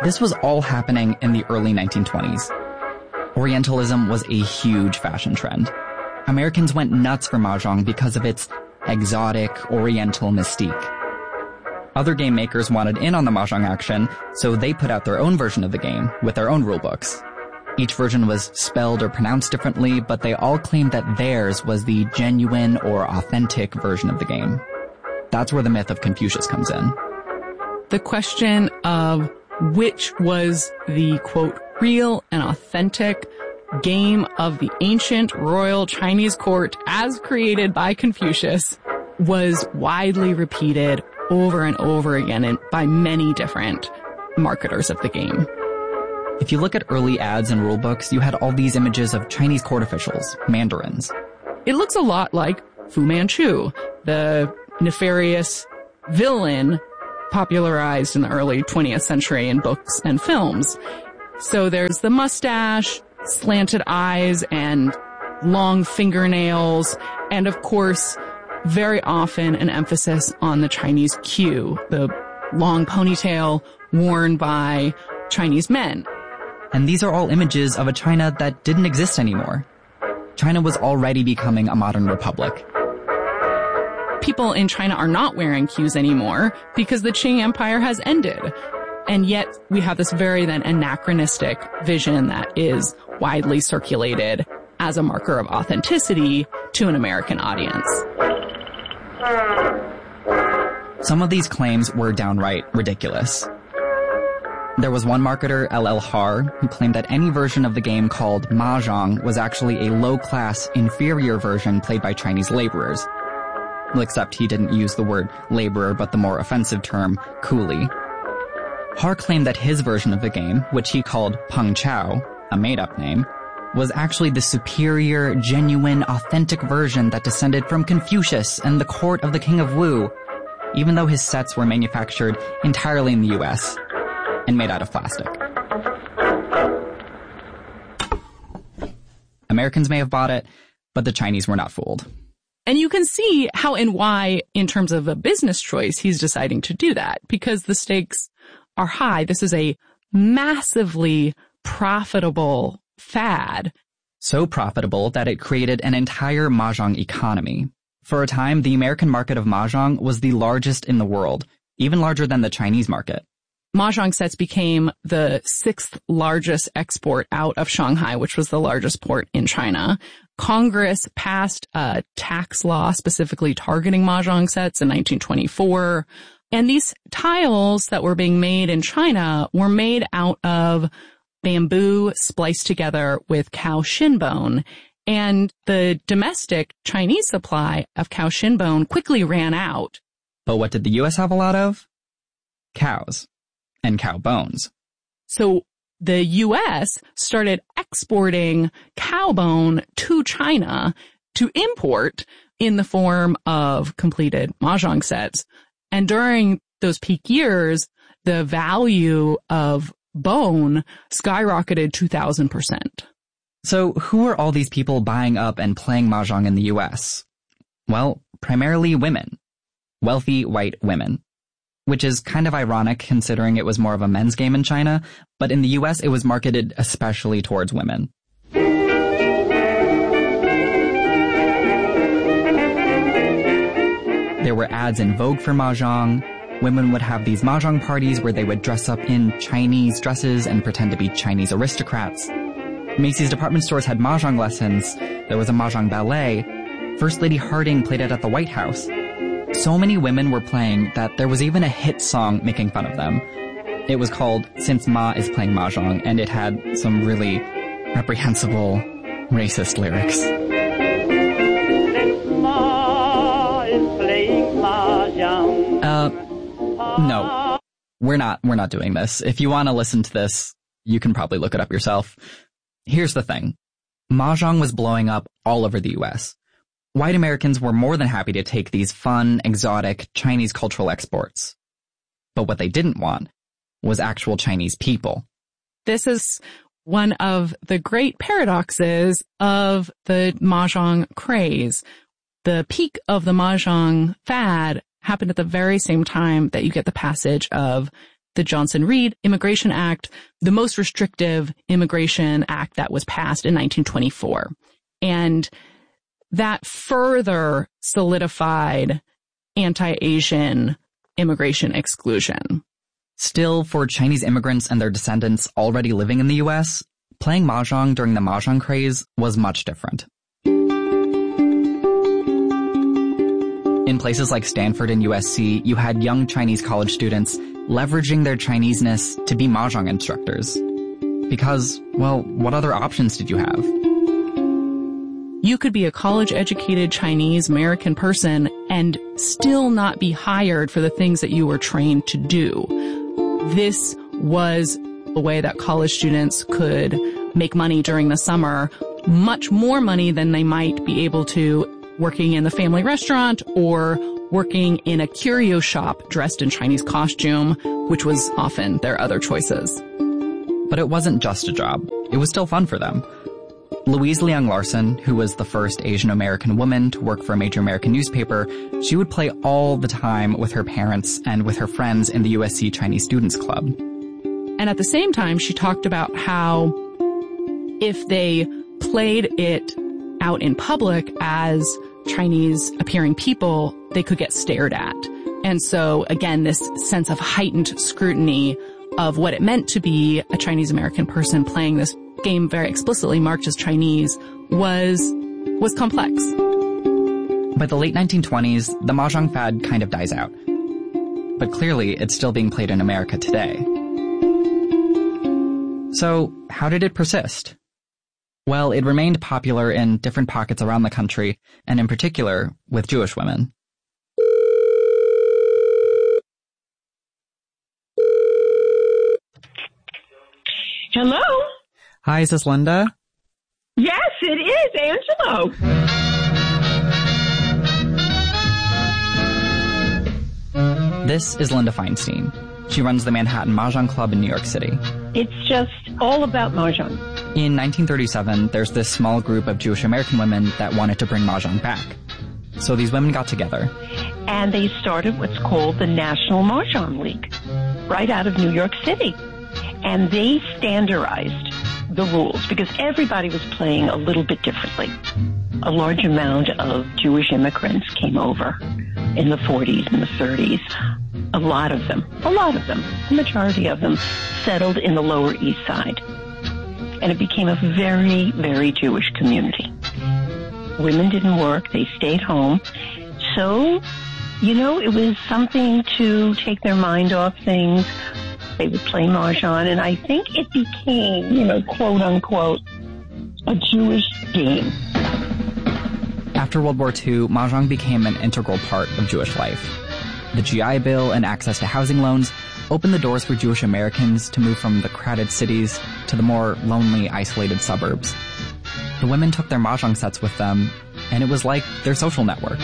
This was all happening in the early 1920s. Orientalism was a huge fashion trend. Americans went nuts for mahjong because of its exotic, oriental mystique. Other game makers wanted in on the mahjong action, so they put out their own version of the game with their own rulebooks. Each version was spelled or pronounced differently, but they all claimed that theirs was the genuine or authentic version of the game. That's where the myth of Confucius comes in. The question of which was the, quote, real and authentic game of the ancient royal Chinese court as created by Confucius was widely repeated over and over again and by many different marketers of the game. If you look at early ads and rulebooks, you had all these images of Chinese court officials, mandarins. It looks a lot like Fu Manchu, the nefarious villain popularized in the early 20th century in books and films. So there's the mustache, slanted eyes, and long fingernails, and of course, very often an emphasis on the Chinese queue, the long ponytail worn by Chinese men. And these are all images of a China that didn't exist anymore. China was already becoming a modern republic. People in China are not wearing queues anymore because the Qing Empire has ended. And yet we have this very then anachronistic vision that is widely circulated as a marker of authenticity to an American audience. Some of these claims were downright ridiculous. There was one marketer, L.L. Haar, who claimed that any version of the game called mahjong was actually a low-class, inferior version played by Chinese laborers. Well, except he didn't use the word laborer, but the more offensive term, coolie. Haar claimed that his version of the game, which he called Peng Chao, a made-up name, was actually the superior, genuine, authentic version that descended from Confucius and the court of the King of Wu, even though his sets were manufactured entirely in the U.S. and made out of plastic. Americans may have bought it, but the Chinese were not fooled. And you can see how and why, in terms of a business choice, he's deciding to do that, because the stakes are high. This is a massively profitable fad. So profitable that it created an entire mahjong economy. For a time, the American market of mahjong was the largest in the world, even larger than the Chinese market. Mahjong sets became the 6th largest export out of Shanghai, which was the largest port in China. Congress passed a tax law specifically targeting mahjong sets in 1924. And these tiles that were being made in China were made out of bamboo spliced together with cow shin bone. And the domestic Chinese supply of cow shin bone quickly ran out. But what did the U.S. have a lot of? Cows. And cow bones. So the U.S. started exporting cow bone to China to import in the form of completed mahjong sets. And during those peak years, the value of bone skyrocketed 2,000%. So who are all these people buying up and playing mahjong in the U.S.? Well, primarily women. Wealthy white women. Which is kind of ironic considering it was more of a men's game in China, but in the US it was marketed especially towards women. There were ads in Vogue for mahjong. Women would have these mahjong parties where they would dress up in Chinese dresses and pretend to be Chinese aristocrats. Macy's department stores had mahjong lessons. There was a mahjong ballet. First Lady Harding played it at the White House. So many women were playing that there was even a hit song making fun of them. It was called Since Ma is Playing Mahjong, and it had some really reprehensible, racist lyrics. Since Ma is playing mahjong. No. We're not doing this. If you want to listen to this, you can probably look it up yourself. Here's the thing. Mahjong was blowing up all over the US. White Americans were more than happy to take these fun, exotic Chinese cultural exports. But what they didn't want was actual Chinese people. This is one of the great paradoxes of the mahjong craze. The peak of the mahjong fad happened at the very same time that you get the passage of the Johnson-Reed Immigration Act, the most restrictive immigration act that was passed in 1924. And that further solidified anti-Asian immigration exclusion. Still, for Chinese immigrants and their descendants already living in the U.S., playing mahjong during the mahjong craze was much different. In places like Stanford and USC, you had young Chinese college students leveraging their Chineseness to be mahjong instructors. Because, well, what other options did you have? You could be a college-educated Chinese American person and still not be hired for the things that you were trained to do. This was a way that college students could make money during the summer, much more money than they might be able to working in the family restaurant or working in a curio shop dressed in Chinese costume, which was often their other choices. But it wasn't just a job. It was still fun for them. Louise Liang Larson, who was the first Asian American woman to work for a major American newspaper, she would play all the time with her parents and with her friends in the USC Chinese Students Club. And at the same time, she talked about how if they played it out in public as Chinese appearing people, they could get stared at. And so, again, this sense of heightened scrutiny of what it meant to be a Chinese American person playing this game very explicitly marked as Chinese was complex. By the late 1920s, the mahjong fad kind of dies out. But clearly, it's still being played in America today. So, how did it persist? Well, it remained popular in different pockets around the country, and in particular, with Jewish women. Hello? Hi, is this Linda? Yes, it is, Angelo. This is Linda Feinstein. She runs the Manhattan Mahjong Club in New York City. It's just all about mahjong. In 1937, there's this small group of Jewish American women that wanted to bring mahjong back. So these women got together. And they started what's called the National Mahjong League, right out of New York City. And they standardized the rules because everybody was playing a little bit differently. A large amount of Jewish immigrants came over in the 40s and the 30s. A lot of them, the majority of them settled in the Lower East Side. And it became a very, very Jewish community. Women didn't work. They stayed home. So, it was something to take their mind off things. They would play mahjong, and I think it became, quote unquote, a Jewish game. After World War II, mahjong became an integral part of Jewish life. The GI Bill and access to housing loans opened the doors for Jewish Americans to move from the crowded cities to the more lonely, isolated suburbs. The women took their mahjong sets with them, and it was like their social network.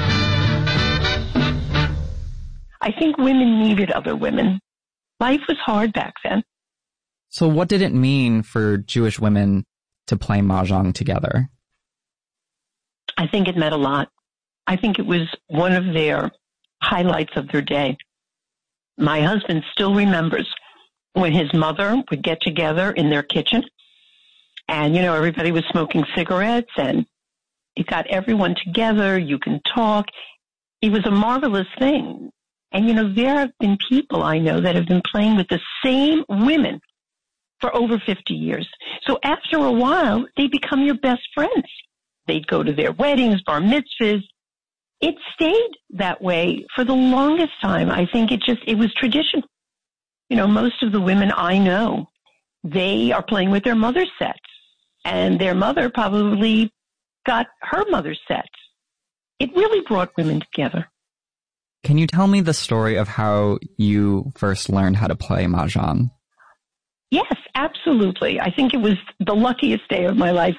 I think women needed other women. Life was hard back then. So what did it mean for Jewish women to play mahjong together? I think it meant a lot. I think it was one of their highlights of their day. My husband still remembers when his mother would get together in their kitchen and, everybody was smoking cigarettes and it got everyone together. You can talk. It was a marvelous thing. And, there have been people I know that have been playing with the same women for over 50 years. So after a while, they become your best friends. They'd go to their weddings, bar mitzvahs. It stayed that way for the longest time. I think it was tradition. Most of the women I know, they are playing with their mother's sets. And their mother probably got her mother's sets. It really brought women together. Can you tell me the story of how you first learned how to play mahjong? Yes, absolutely. I think it was the luckiest day of my life.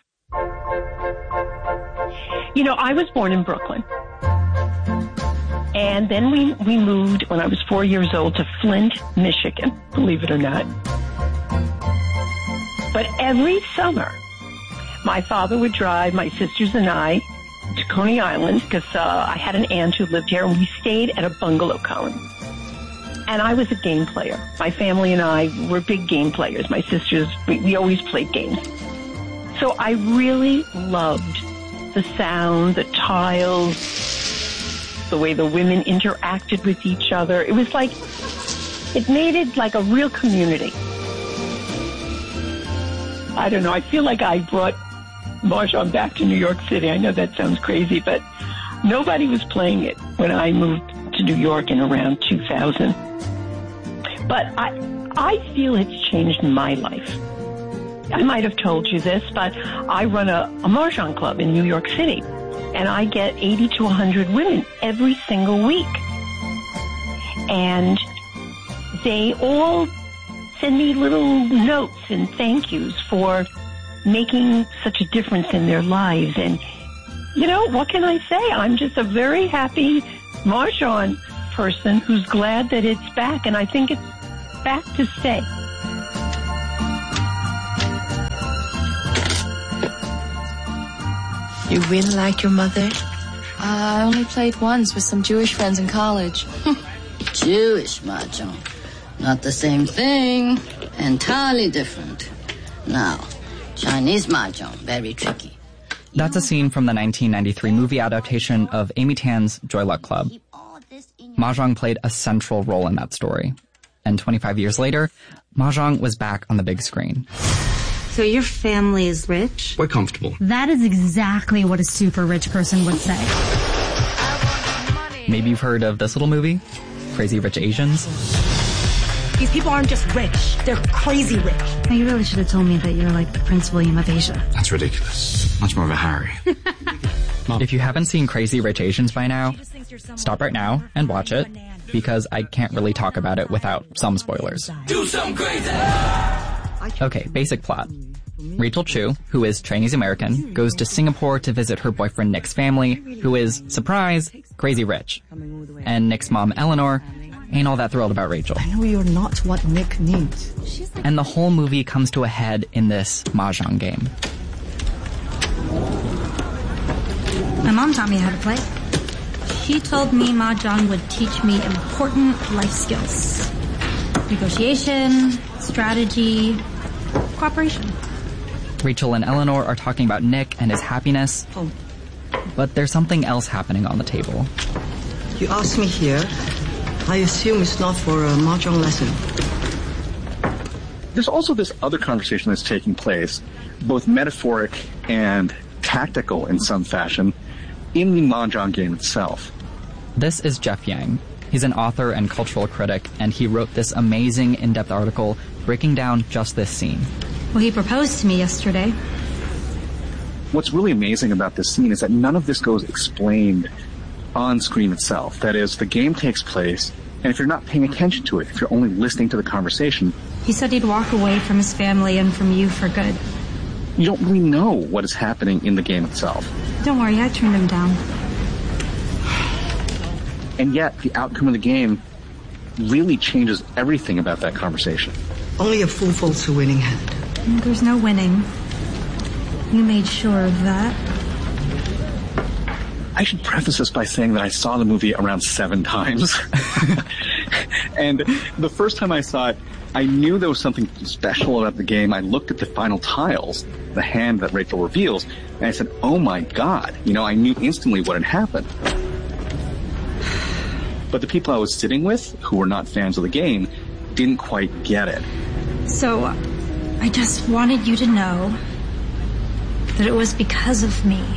I was born in Brooklyn. And then we moved when I was 4 years old to Flint, Michigan, believe it or not. But every summer, my father would drive my sisters and I to Coney Island because I had an aunt who lived here, and we stayed at a bungalow colony. And I was a game player. My family and I were big game players. My sisters, we always played games. So I really loved the sound, the tiles, the way the women interacted with each other. It was like, it made it like a real community. I don't know, I feel like I brought Mahjong back to New York City. I know that sounds crazy, but nobody was playing it when I moved to New York in around 2000. But I feel it's changed my life. I might have told you this, but I run a Mahjong club in New York City, and I get 80 to 100 women every single week. And they all send me little notes and thank yous for making such a difference in their lives. And, you know, what can I say? I'm just a very happy Mahjong person who's glad that it's back, and I think it's back to stay. You really like your mother? I only played once with some Jewish friends in college. Jewish Mahjong. Not the same thing. Entirely different. Now, Chinese Mahjong, very tricky. That's a scene from the 1993 movie adaptation of Amy Tan's Joy Luck Club. Mahjong played a central role in that story. And 25 years later, Mahjong was back on the big screen. So your family is rich? We're comfortable. That is exactly what a super rich person would say. Maybe you've heard of this little movie, Crazy Rich Asians. These people aren't just rich, they're crazy rich. Now, you really should have told me that you're like Prince William of Asia. That's ridiculous. Much more of a Harry. If you haven't seen Crazy Rich Asians by now, stop right now and watch it, because I can't really talk about it without some spoilers. Do something crazy! Okay, basic plot. Rachel Chu, who is Chinese American, goes to Singapore to visit her boyfriend Nick's family, who is, surprise, crazy rich. And Nick's mom, Eleanor, ain't all that thrilled about Rachel. I know you're not what Nick needs. And the whole movie comes to a head in this Mahjong game. My mom taught me how to play. She told me Mahjong would teach me important life skills. Negotiation, strategy, cooperation. Rachel and Eleanor are talking about Nick and his happiness, but there's something else happening on the table. You asked me here. I assume it's not for a Mahjong lesson. There's also this other conversation that's taking place, both metaphoric and tactical in some fashion, in the Mahjong game itself. This is Jeff Yang. He's an author and cultural critic, and he wrote this amazing in-depth article breaking down just this scene. Well, he proposed to me yesterday. What's really amazing about this scene is that none of this goes explained on screen itself. That is, the game takes place, and if you're not paying attention to it, if you're only listening to the conversation... He said he'd walk away from his family and from you for good. You don't really know what is happening in the game itself. Don't worry, I turned him down. And yet, the outcome of the game really changes everything about that conversation. Only a fool folds a winning hand. There's no winning. You made sure of that. I should preface this by saying that I saw the movie around 7 times. And the first time I saw it, I knew there was something special about the game. I looked at the final tiles, the hand that Rachel reveals, and I said, oh my God. You know, I knew instantly what had happened. But the people I was sitting with, who were not fans of the game, didn't quite get it. So, I just wanted you to know that it was because of me.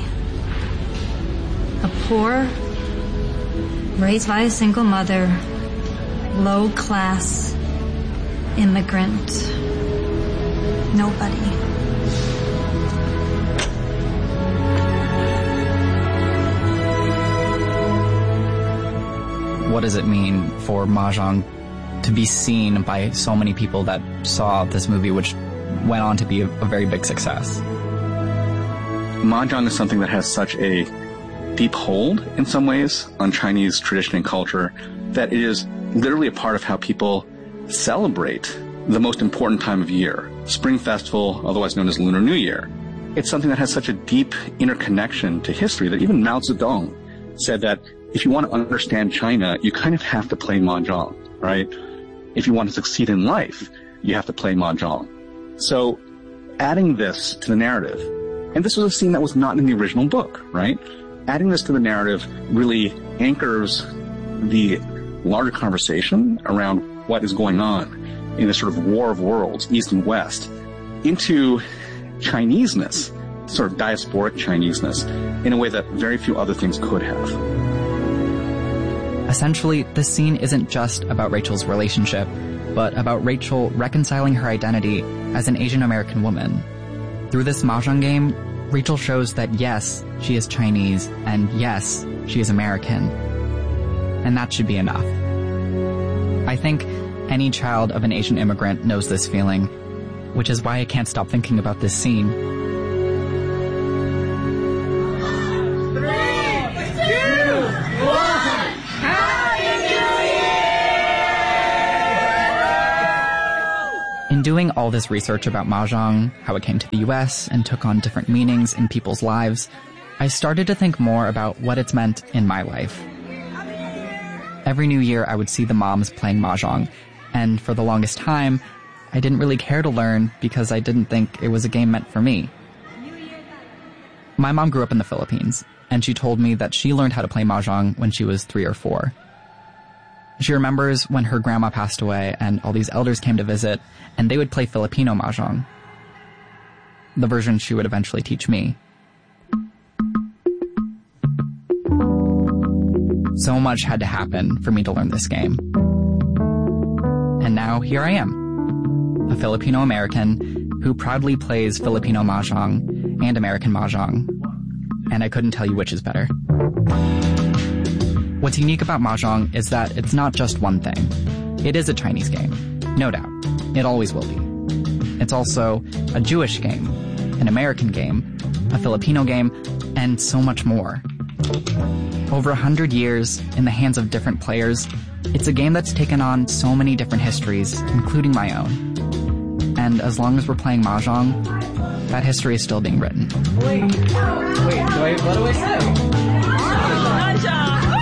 A poor, raised by a single mother, low-class immigrant. Nobody. What does it mean for Mahjong to be seen by so many people that saw this movie, which went on to be a very big success? Mahjong is something that has such a deep hold, in some ways, on Chinese tradition and culture, that it is literally a part of how people celebrate the most important time of year, Spring Festival, otherwise known as Lunar New Year. It's something that has such a deep interconnection to history that even Mao Zedong said that if you want to understand China, you kind of have to play Mahjong. right? If you want to succeed in life, you have to play mahjong. So adding this to the narrative, and this was a scene that was not in the original book, right? Adding this to the narrative really anchors the larger conversation around what is going on in this sort of war of worlds, East and West, into Chineseness, sort of diasporic Chineseness, in a way that very few other things could have. Essentially, this scene isn't just about Rachel's relationship, but about Rachel reconciling her identity as an Asian American woman. Through this mahjong game, Rachel shows that yes, she is Chinese, and yes, she is American. And that should be enough. I think any child of an Asian immigrant knows this feeling, which is why I can't stop thinking about this scene. 3, 2, 1, Happy New Year! In doing all this research about mahjong, how it came to the US and took on different meanings in people's lives, I started to think more about what it's meant in my life. Every New Year, I would see the moms playing mahjong, and for the longest time, I didn't really care to learn because I didn't think it was a game meant for me. My mom grew up in the Philippines, and she told me that she learned how to play mahjong when she was 3 or 4. She remembers when her grandma passed away and all these elders came to visit, and they would play Filipino mahjong, the version she would eventually teach me. So much had to happen for me to learn this game. And now here I am, a Filipino American who proudly plays Filipino mahjong and American mahjong. And I couldn't tell you which is better. What's unique about mahjong is that it's not just one thing. It is a Chinese game, no doubt. It always will be. It's also a Jewish game, an American game, a Filipino game, and so much more. Over 100 years, in the hands of different players, it's a game that's taken on so many different histories, including my own. And as long as we're playing mahjong, that history is still being written. Wait, what do I say? Mahjong!